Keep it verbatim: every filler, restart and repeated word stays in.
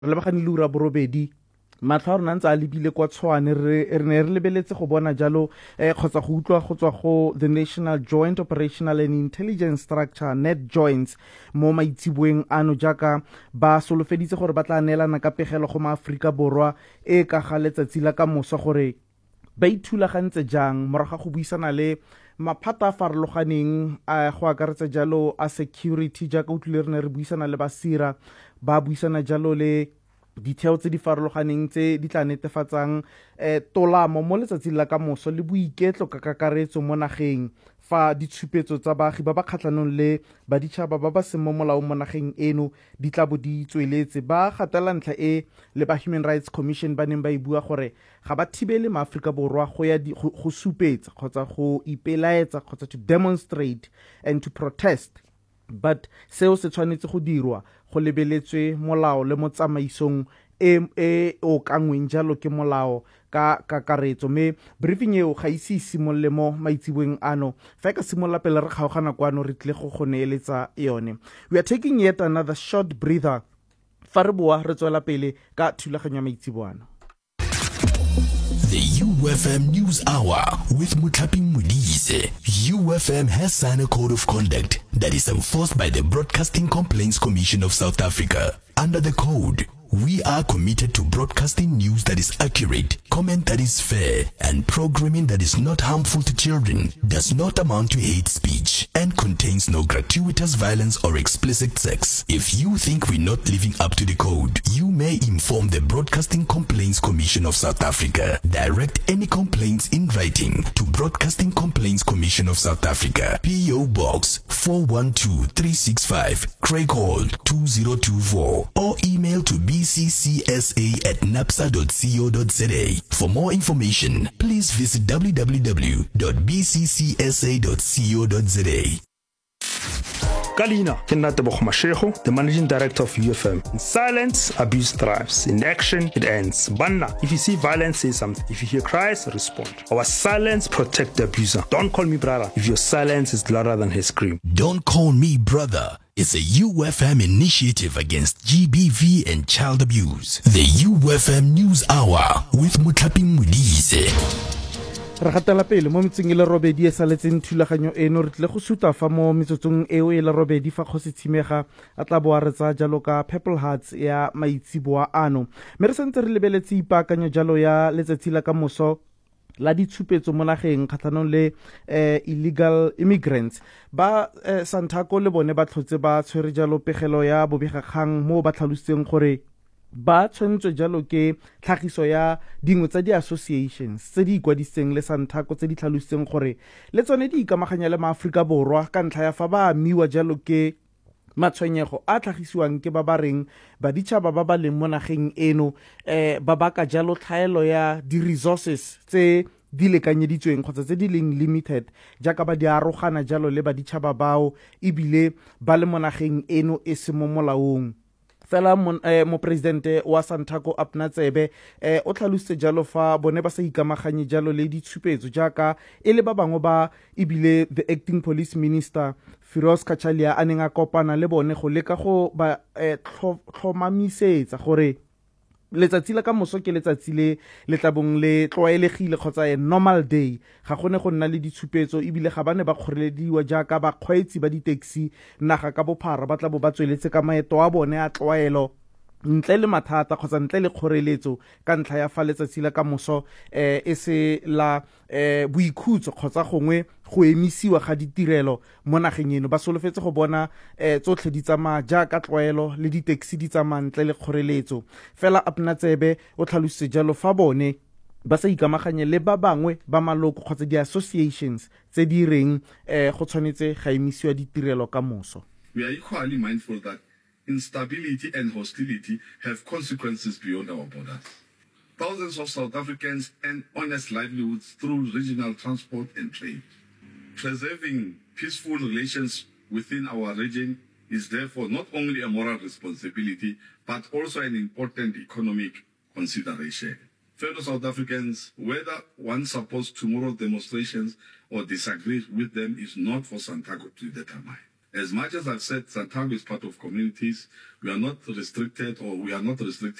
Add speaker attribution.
Speaker 1: re lebagane le ura borobedi matlha rona ntse a lebile kwa Tshwane re ne re lebeletse go bona jalo eh kgotsa go utlwa go tswa go the National Joint Operational and Intelligence Structure net joints mo maitsiboeng ano jaaka ba solofeditse gore ba tla neelana ka pegelo go maAforika Borwa e ka ga letsatsi la ka moso gore ba ithulagantse jang moraga go buisana le maphata a farologaneng a go akaretsa jalo a security jaaka utlwile re ne re buisana le basira ba buisana jalo le ditheo tse di farologaneng tse di tla netefatsang eh tolamo mo letsatsing la ka moso le boiketlo ka kakaretso mo nageng fa ditshupetso tsa baagi ba ba kgatlhanong le baditšhaba ba ba seng mo molaong mo nageng eno di tla bo di tsweletse ba gatela ntlha e le ba Human Rights Commission ba neng ba e bua gore ga ba thibele maAforika Borwa go ya go supetsa kgotsa go ipelaetsa kgotsa to demonstrate and to protest but seo se tshwanetse go dirwa go lebeletswe molao le motsamaisong e e o kangweng jalo ke molao ka kakaretso me briefing eo ga ise simolle mo maitsiboeng ano fa ka simolla pele re kgaogana kwano re tle go go neeletsa yone. We are taking yet another short breather fa re boa re tswela pele ka thulaganyo ya maitsiboano.
Speaker 2: The U F M News Hour with Mutlapi Modise. U F M has signed a code of conduct that is enforced by the Broadcasting Complaints Commission of South Africa. Under the code, we are committed to broadcasting news that is accurate, comment that is fair, and programming that is not harmful to children, does not amount to hate speech, and contains no gratuitous violence or explicit sex. If you think we're not living up to the code, you may inform the Broadcasting Complaints Commission of South Africa. Direct any complaints in writing to Broadcasting Complaints Commission of South Africa, P O Box four one two three six five, Craig Hall two zero two four, or email to b c c s a at napsa dot co dot za. For more information, please visit w w w dot b c c s a dot co dot za.
Speaker 3: Kalina, Kenatebo Mashego, the managing director of U F M. In silence, abuse thrives. In action, it ends. Banna, if you see violence, say something. If you hear cries, respond. Our silence protect the abuser. Don't call me brother if your silence is louder than his scream.
Speaker 2: Don't call me brother. It's a U F M initiative against G B V and child abuse. The U F M News Hour with Mutlapi Modise.
Speaker 1: Re gatela pele mo metseng le robedi e saletseng thulaganyo eno re tle go suta fa mo metsotsong eo e le robedi fa go se tshimega a tla bo a retsa jalo ka Purple Hearts ya maitsiboa ano me re sentse re lebeletse ipaakanyo jalo ya letsatsi la ka moso la ditshupetso mo nageng kgatlhanong le eh, illegal immigrants ba eh, Santaco le bone ba tlhotse ba tshwere jalo pegelo ya bobegakgang mo ba tlhalositseng gore ba tshwantswe jalo ke tlhagiso ya dingwe tsa di-associations tse di ikwadiseng le Santaco tse di tlhalositseng gore le tsone di ikamaganya le maAforika Borwa ka ntlha ya fa ba amiwa jalo ke matshwenyego a tlhagisiwang ke ba ba reng baditšhaba ba ba leng mo nageng eno eh ba baka jalo tlhaelo ya di-resources tse di lekanyeditsweng kgotsa tse di leng limited jaaka ba di arogana jalo le baditšhaba bao ebile ba le mo nageng eno e se mo molaong. Fela mo, eh, mo presidente wa Santaco Abna Tsebe eh, o tlhalositse jalo fa bone ba sa ikamaganye jalo le ditshupetso jaaka e le ba bangwe ba ebile the acting police minister Firoz Kachalia a neng a kopana le bone go leka go ba eh, tlhomamisetsa gore letsatsi la ka moso ke letsatsi le le tlabong le tlwaelegile kgotsa a normal day ga gone go nna le ditshupetso ebile ga bane ba kgorelediwa jaaka ba kgweetsi ba di-taxi naga ka bophara ba tla bo ba tsweletse ka maeto a bone a tlwaelo ntle le mathata kgotsa ntle le kgoreletso ka ntlha ya fa letsatsi la ka moso eh, e se la eh, boikhutso kgotsa gongwe go emisiwa ga ditirelo mo nageng eno ba solofetse go bona eh, tsotlhe di tsamaya jaaka tlwaelo le di-taxi di tsamaya ntle le kgoreletso fela Abna Tsebe o tlhalositse jalo fa bone ba sa ikamaganye le ba bangwe ba maloko kgotsa di-associations tse di reng eh, go tshwanetse ga emisiwa ditirelo ka moso.
Speaker 4: We are equally mindful that instability and hostility have consequences beyond our borders. Thousands of South Africans earn honest livelihoods through regional transport and trade. Preserving peaceful relations within our region is therefore not only a moral responsibility, but also an important economic consideration. Fellow South Africans, whether one supports tomorrow's demonstrations or disagrees with them, is not for Santaco to determine. As much as I've said Santago is part of communities, we are not restricted or we are not restricted